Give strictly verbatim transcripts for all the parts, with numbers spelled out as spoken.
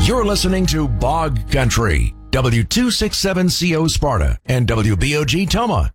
You're listening to Bog Country, W two sixty-seven C O Sparta and W B O G Toma.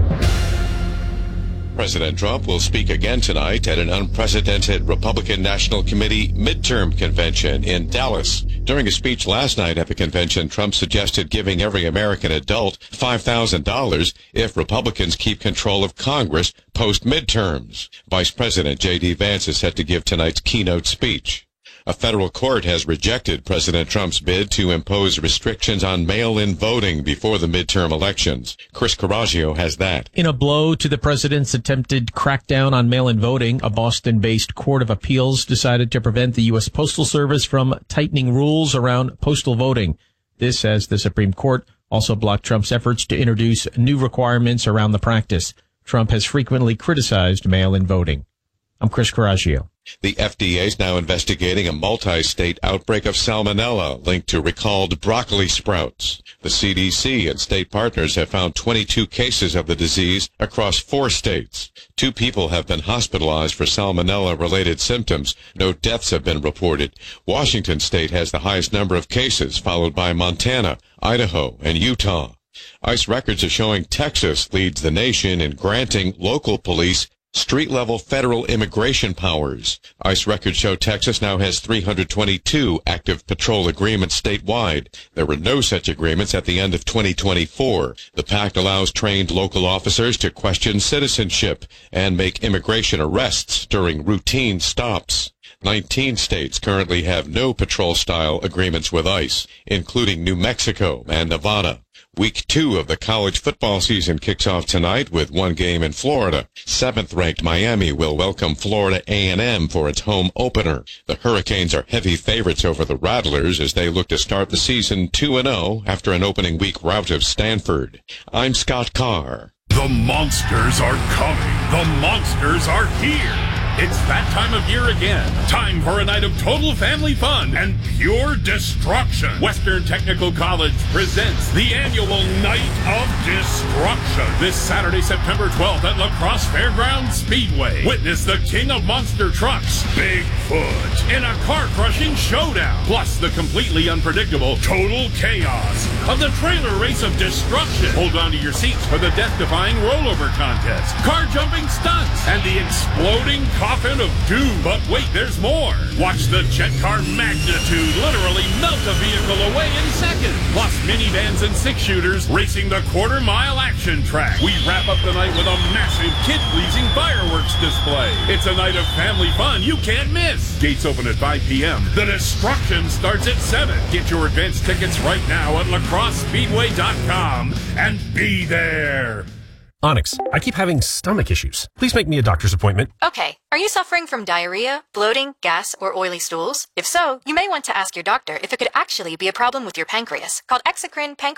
President Trump will speak again tonight at an unprecedented Republican National Committee midterm convention in Dallas. During a speech last night at the convention, Trump suggested giving every American adult five thousand dollars if Republicans keep control of Congress post-midterms. Vice President J D. Vance is set to give tonight's keynote speech. A federal court has rejected President Trump's bid to impose restrictions on mail-in voting before the midterm elections. Chris Coraggio has that. In a blow to the president's attempted crackdown on mail-in voting, a Boston-based court of appeals decided to prevent the U S Postal Service from tightening rules around postal voting. This as the Supreme Court also blocked Trump's efforts to introduce new requirements around the practice. Trump has frequently criticized mail-in voting. I'm Chris Coraggio. The F D A is now investigating a multi-state outbreak of salmonella linked to recalled broccoli sprouts. The C D C and state partners have found twenty-two cases of the disease across four states. Two people have been hospitalized for salmonella-related symptoms. No deaths have been reported. Washington state has the highest number of cases, followed by Montana, Idaho, and Utah. ICE records are showing Texas leads the nation in granting local police street-level federal immigration powers. ICE records show Texas now has three hundred twenty-two active patrol agreements statewide. There were no such agreements at the end of twenty twenty-four. The pact allows trained local officers to question citizenship and make immigration arrests during routine stops. nineteen states currently have no patrol-style agreements with ICE, including New Mexico and Nevada. Week two of the college football season kicks off tonight with one game in Florida. Seventh-ranked Miami will welcome Florida A and M for its home opener. The Hurricanes are heavy favorites over the Rattlers as they look to start the season two and oh after an opening week rout of Stanford. I'm Scott Carr. The monsters are coming. The monsters are here. It's that time of year again. Time for a night of total family fun and pure destruction. Western Technical College presents the annual Night of Destruction. This Saturday, September twelfth at La Crosse Fairgrounds Speedway. Witness the king of monster trucks, Bigfoot, in a car-crushing showdown. Plus the completely unpredictable total chaos of the trailer race of destruction. Hold on to your seats for the death-defying rollover contest, car-jumping stunts, and the exploding coffin of doom. But wait, there's more. Watch the jet car magnitude literally melt a vehicle away in seconds. Plus minivans and six-shooters racing the quarter-mile action track. We wrap up the night with a massive kid-pleasing fireworks display. It's a night of family fun you can't miss. Gates open at five p.m. The destruction starts at seven. Get your advance tickets right now at lacrosse speedway dot com and be there. Onyx, I keep having stomach issues. Please make me a doctor's appointment. Okay. Are you suffering from diarrhea, bloating, gas, or oily stools? If so, you may want to ask your doctor if it could actually be a problem with your pancreas, called exocrine pancreatitis.